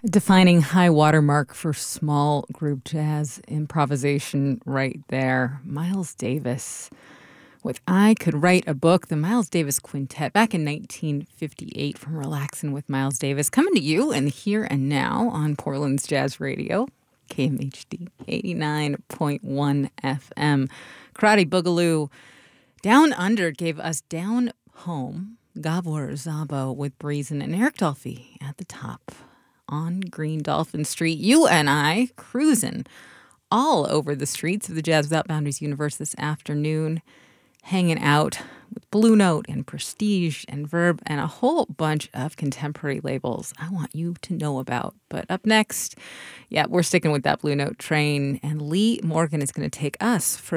Defining high watermark for small group jazz improvisation right there. Miles Davis with I Could Write a Book, the Miles Davis Quintet, back in 1958 from Relaxin' with Miles Davis, coming to you in the here and now on Portland's Jazz Radio, KMHD 89.1 FM. Karate Boogaloo. Down Under gave us Down Home, Gabor Szabo with Breezin', and Eric Dolphy at the top. On Green Dolphin Street, you and I cruising all over the streets of the Jazz Without Boundaries universe this afternoon, hanging out with Blue Note and Prestige and Verb and a whole bunch of contemporary labels I want you to know about. But up next, we're sticking with that Blue Note train, and Lee Morgan is going to take us for